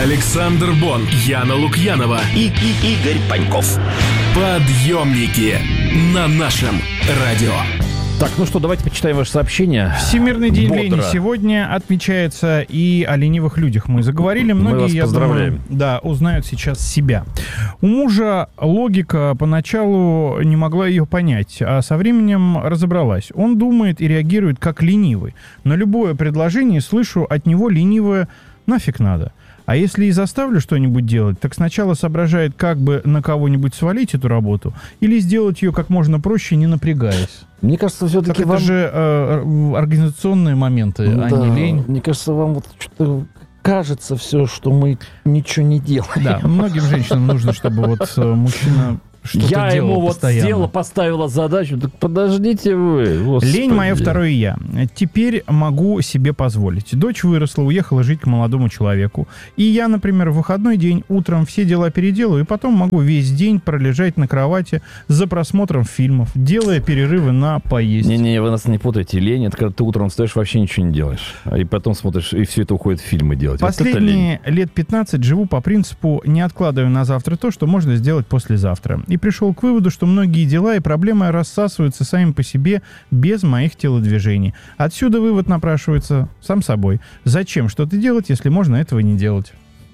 Александр Бон, Яна Лукьянова и Игорь Паньков. Подъемники на нашем радио. Так, ну что, давайте почитаем ваши сообщения. Всемирный день лени сегодня отмечается, и о ленивых людях мы заговорили. Многие, мы вас поздравляем. Думаю, узнают сейчас себя. У мужа логика поначалу не могла ее понять, а со временем разобралась. Он думает и реагирует как ленивый. На любое предложение слышу от него ленивое «нафиг надо». А если и заставлю что-нибудь делать, так сначала соображает, как бы на кого-нибудь свалить эту работу или сделать ее как можно проще, не напрягаясь. Мне кажется, все-таки это же организационные моменты, а не лень. Мне кажется, вам вот что-то кажется все, что мы ничего не делаем. Да, многим женщинам нужно, чтобы вот мужчина... Я ему вот сделала, поставила задачу. Так подождите вы. Господи. Лень мое второе я. Теперь могу себе позволить. Дочь выросла, уехала жить к молодому человеку. И я, например, в выходной день утром все дела переделаю, и потом могу весь день пролежать на кровати за просмотром фильмов, делая перерывы на поесть. Не-не, вы нас не путайте. Лень — это когда ты утром встаешь, вообще ничего не делаешь. И потом смотришь, и все это уходит в фильмы делать. Последние лет 15 живу по принципу «не откладываю на завтра то, что можно сделать послезавтра». И пришел к выводу, что многие дела и проблемы рассасываются сами по себе без моих телодвижений. Отсюда вывод напрашивается сам собой. Зачем что-то делать, если можно этого не делать?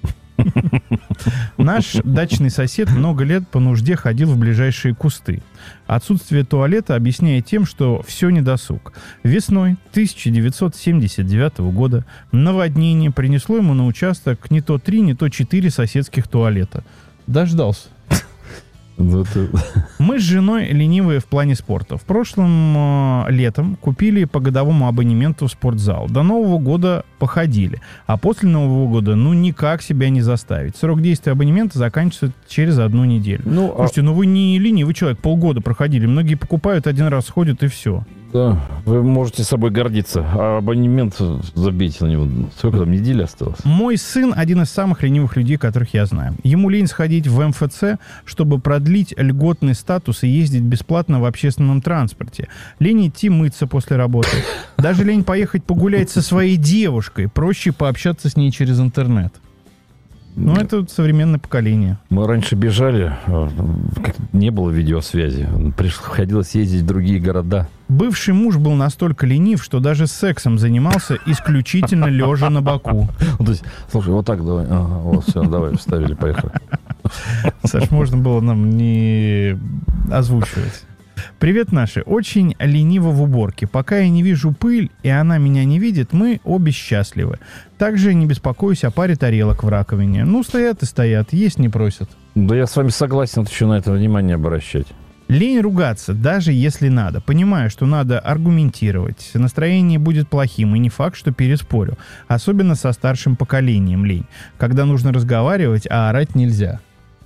Наш дачный сосед много лет по нужде ходил в ближайшие кусты. Отсутствие туалета объясняет тем, что все недосуг. Весной 1979 года наводнение принесло ему на участок не то 3, не то 4 соседских туалета. Дождался. Мы с женой ленивые в плане спорта. В прошлом летом купили по годовому абонементу в спортзал. До Нового года походили. А после Нового года, никак себя не заставить. Срок действия абонемента заканчивается через 1 неделю. Слушайте, вы не ленивый человек, полгода проходили. Многие покупают, один раз ходят и все. Да, вы можете собой гордиться. А абонемент забейте на него. Сколько там, недели осталось? Мой сын один из самых ленивых людей, которых я знаю. Ему лень сходить в МФЦ, чтобы продлить льготный статус и ездить бесплатно в общественном транспорте. Лень идти мыться после работы. Даже лень поехать погулять со своей девушкой. Проще пообщаться с ней через интернет. Это современное поколение. Мы раньше бежали, не было видеосвязи. Приходилось ездить в другие города. Бывший муж был настолько ленив, что даже сексом занимался исключительно лежа на боку. То есть, слушай, вот так давай. Вот все, давай, вставили, поехали. Саш, можно было нам не озвучивать. Привет, наши. Очень лениво в уборке. Пока я не вижу пыль, и она меня не видит, мы обе счастливы. Также не беспокоюсь о паре тарелок в раковине. Стоят и стоят, есть не просят. Да я с вами согласен, еще на это внимание обращать. Лень ругаться, даже если надо. Понимаю, что надо аргументировать. Настроение будет плохим, и не факт, что переспорю. Особенно со старшим поколением лень. Когда нужно разговаривать, а орать нельзя.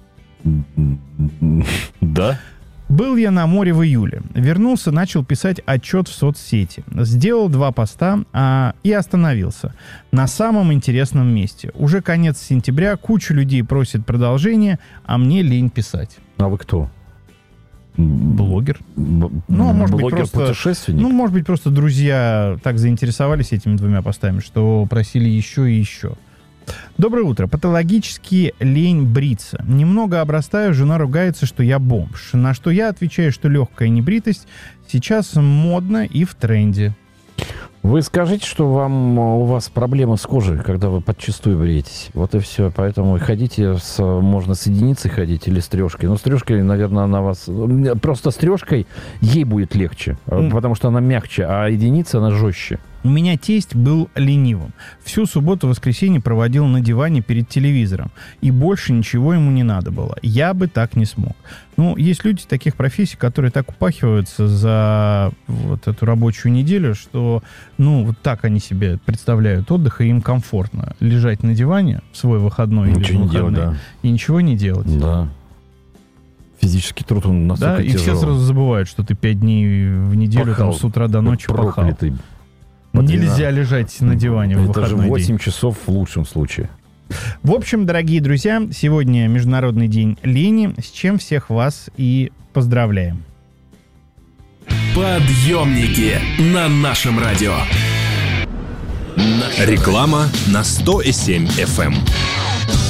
Да? Был я на море в июле. Вернулся, начал писать отчет в соцсети. Сделал 2 поста и остановился. На самом интересном месте. Уже конец сентября, куча людей просит продолжения, а мне лень писать. А вы кто? Блогер. Может быть, блогер-путешественник? Может быть, просто друзья так заинтересовались этими 2 постами, что просили еще и еще. Доброе утро. Патологически лень бриться. Немного обрастаю, жена ругается, что я бомж. На что я отвечаю, что легкая небритость сейчас модно и в тренде. Вы скажите, что у вас проблемы с кожей, когда вы подчистую бреетесь. Вот и все. Поэтому ходите, можно с единицей ходить или с трешкой. Но с трешкой, наверное, она вас... Просто с трешкой ей будет легче, потому что она мягче, а единица, она жестче. У меня тесть был ленивым. Всю субботу-воскресенье проводил на диване перед телевизором. И больше ничего ему не надо было. Я бы так не смог. Есть люди таких профессий, которые так упахиваются за вот эту рабочую неделю, что, вот так они себе представляют отдых, и им комфортно лежать на диване в свой выходной или выходной, делать, да. И ничего не делать. Да. Физический труд, он настолько тяжелый. И все сразу забывают, что ты 5 дней в неделю с утра до ночи пахал. Нельзя лежать на диване в выходной день. Это же 8 часов в лучшем случае. В общем, дорогие друзья, сегодня Международный день лени, с чем всех вас и поздравляем. Подъемники на нашем радио. Реклама на 100,7 FM.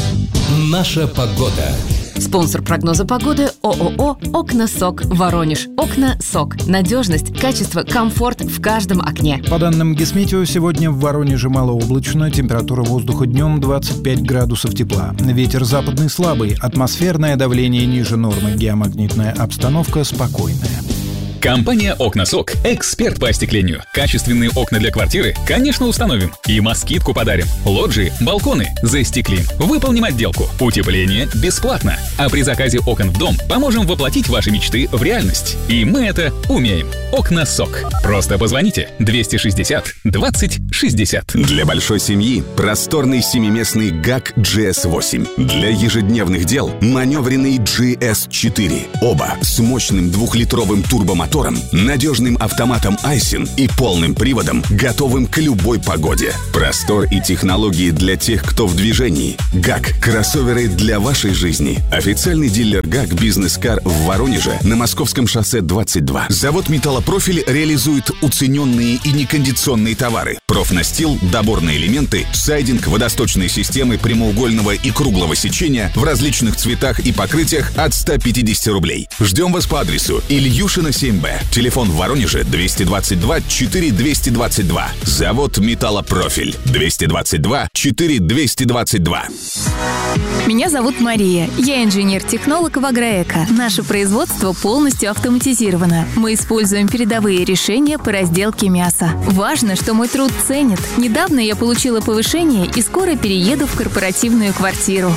Наша погода. Спонсор прогноза погоды ООО «Окна-Сок» Воронеж. «Окна-Сок». Надежность, качество, комфорт в каждом окне. По данным Гисметео, сегодня в Воронеже малооблачно, температура воздуха днем 25 градусов тепла. Ветер западный слабый, атмосферное давление ниже нормы, геомагнитная обстановка спокойная. Компания «Окна-Сок» – эксперт по остеклению. Качественные окна для квартиры, конечно, установим. И москитку подарим. Лоджии, балконы застеклим. Выполним отделку. Утепление бесплатно. А при заказе окон в дом поможем воплотить ваши мечты в реальность. И мы это умеем. «Окна-Сок». Просто позвоните 260 20 60. Для большой семьи просторный семиместный ГАК GS8. Для ежедневных дел маневренный GS4. Оба с мощным 2-литровым турбомотором, надежным автоматом Айсин и полным приводом, готовым к любой погоде. Простор и технологии для тех, кто в движении. ГАК – кроссоверы для вашей жизни. Официальный дилер ГАК «Бизнес-кар» в Воронеже на Московском шоссе 22. Завод «Металлопрофиль» реализует уцененные и некондиционные товары. Профнастил, доборные элементы, сайдинг, водосточные системы прямоугольного и круглого сечения в различных цветах и покрытиях от 150 рублей. Ждем вас по адресу Ильюшина 7Б. Телефон в Воронеже 222 4 222. Завод «Металлопрофиль» 222 4 222. Меня зовут Мария. Я инженер-технолог в Агроэко. Наше производство полностью автоматизировано. Мы используем передовые решения по разделке мяса. Важно, что мой труд ценят. Недавно я получила повышение и скоро перееду в корпоративную квартиру.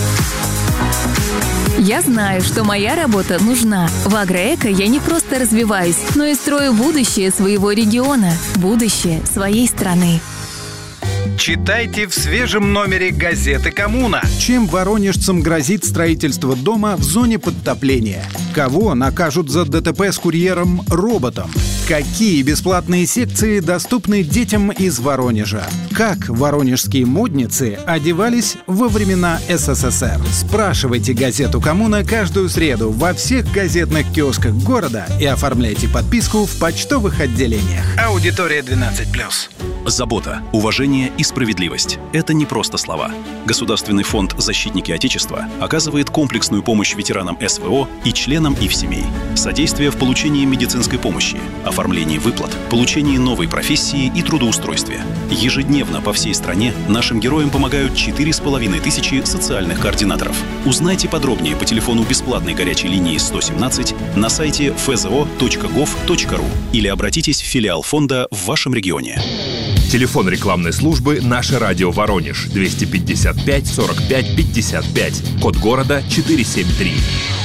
Я знаю, что моя работа нужна. В Агроэко я не просто развиваюсь, но и строю будущее своего региона, будущее своей страны. Читайте в свежем номере газеты «Коммуна». Чем воронежцам грозит строительство дома в зоне подтопления? Кого накажут за ДТП с курьером-роботом? Какие бесплатные секции доступны детям из Воронежа? Как воронежские модницы одевались во времена СССР? Спрашивайте газету «Коммуна» каждую среду во всех газетных киосках города и оформляйте подписку в почтовых отделениях. Аудитория 12+. Забота, уважение и справедливость – это не просто слова. Государственный фонд «Защитники Отечества» оказывает комплексную помощь ветеранам СВО и членам их семей. Содействие в получении медицинской помощи, оформлении выплат, получении новой профессии и трудоустройстве. Ежедневно по всей стране нашим героям помогают 4500 социальных координаторов. Узнайте подробнее по телефону бесплатной горячей линии 117 на сайте fzo.gov.ru или обратитесь в филиал фонда в вашем регионе. Телефон рекламной службы «Наше радио Воронеж» 255 45 55, код города 473.